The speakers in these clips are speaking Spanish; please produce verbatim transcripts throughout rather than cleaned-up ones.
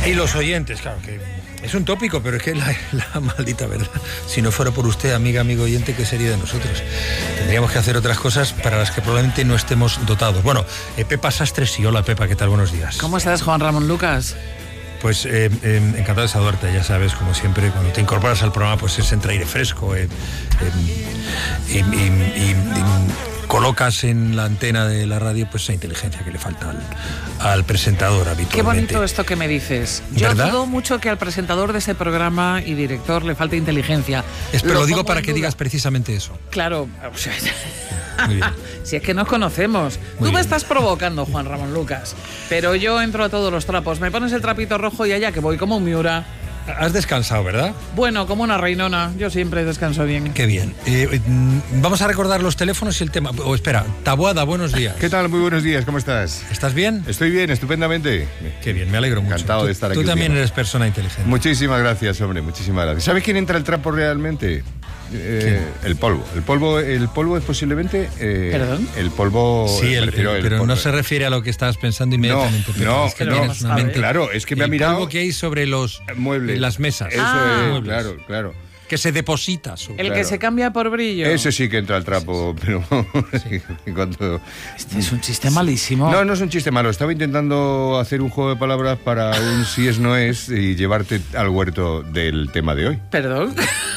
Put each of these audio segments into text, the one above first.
Y los oyentes, claro, que es un tópico, pero es que la, la maldita verdad. Si no fuera por usted, amiga, amigo oyente, ¿qué sería de nosotros? Tendríamos que hacer otras cosas para las que probablemente no estemos dotados. Bueno, eh, Pepa Sastre, sí, hola Pepa, ¿qué tal? Buenos días. ¿Cómo estás, Juan Ramón Lucas? Pues eh, eh, encantado de saludarte, ya sabes, como siempre, cuando te incorporas al programa, pues es entre aire fresco, eh, eh, y, y, y, y colocas en la antena de la radio pues esa inteligencia que le falta al, al presentador habitualmente. Qué bonito esto que me dices. Yo ¿verdad? dudo mucho que al presentador de este programa y director le falte inteligencia. Es, pero lo, lo digo para en que duda. digas precisamente eso. Claro, o sea, Muy bien. si es que nos conocemos. Muy Tú me bien. estás provocando, Juan Ramón Lucas, pero yo entro a todos los trapos. Me pones el trapito rojo y allá que voy como un Miura. Has descansado, ¿verdad? Bueno, como una reinona. Yo siempre descanso bien. Qué bien. Eh, mm, vamos a recordar los teléfonos y el tema. O oh, espera, Taboada, buenos días. ¿Qué tal? Muy buenos días, ¿cómo estás? ¿Estás bien? Estoy bien, estupendamente. Qué bien, me alegro mucho. Encantado Tú- de estar Tú aquí también contigo. eres persona inteligente. Muchísimas gracias, hombre, muchísimas gracias. ¿Sabes quién entra al trapo realmente? Eh, el polvo. El polvo el polvo es posiblemente... eh, ¿Perdón? El polvo... Sí, me el- refiero, el- el pero polvo. no se refiere a lo que estabas pensando inmediatamente. No, Pepe, no, es que no, tienes una a ver. mente. Claro, es que me ha El mirado... polvo que hay sobre los Muebles. las mesas. Eso Ah. es, Muebles. claro, claro. Que se deposita sobre. El Claro. que se cambia por brillo. Ese sí que entra al trapo, pero... cuando... Este es un chiste malísimo. No, no es un chiste malo. Estaba intentando hacer un juego de palabras para un si es no es y llevarte al huerto del tema de hoy. Perdón.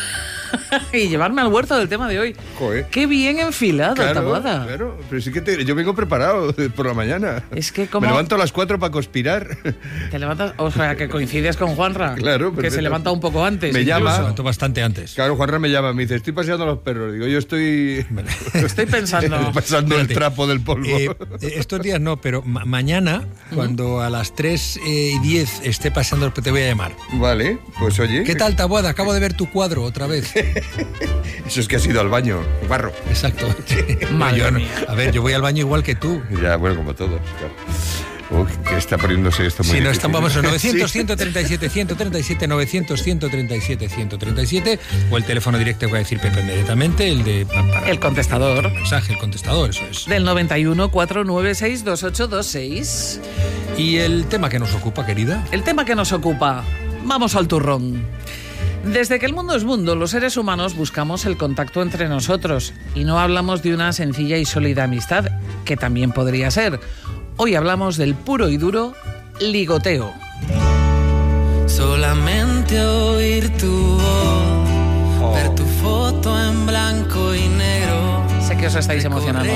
Y llevarme al huerto del tema de hoy. Joder. Qué bien enfilado, Taboada. claro, pero sí que te- yo vengo preparado por la mañana. Es que como- Me levanto a las cuatro para conspirar. Te levantas, o sea, que coincides con Juanra. Claro, que perfecto. se levanta un poco antes. Me incluso. llama. Se levantó bastante antes. Claro, Juanra me llama, me dice, estoy paseando a los perros. Digo, yo estoy Estoy pensando. pasando el Espérate. trapo del polvo. Eh, eh, estos días no, pero ma- mañana, cuando a las tres y diez esté pasando, te voy a llamar. Vale, pues oye. ¿Qué tal, Taboada? Acabo de ver tu cuadro otra vez. Eso es que has ido al baño, barro. Exacto. Madre Yo no- mía. A ver, yo voy al baño igual que tú. Ya, bueno, como todos, claro. Uy, que está poniéndose esto muy Si no difícil. están, vamos a novecientos, Sí. ciento treinta y siete, ciento treinta y siete, novecientos, ciento treinta y siete, ciento treinta y siete, o el teléfono directo que va a decir Pepe inmediatamente, el de... para- El contestador. el mensaje, el contestador, eso es. Del noventa y uno, cuatrocientos noventa y seis, veintiocho veintiséis. Y el tema que nos ocupa, querida. El tema que nos ocupa. Vamos al turrón. Desde que el mundo es mundo, los seres humanos buscamos el contacto entre nosotros y no hablamos de una sencilla y sólida amistad, que también podría ser. Hoy hablamos del puro y duro ligoteo. Solamente oír tu voz, ver tu foto en blanco y negro. Sé que os estáis emocionando.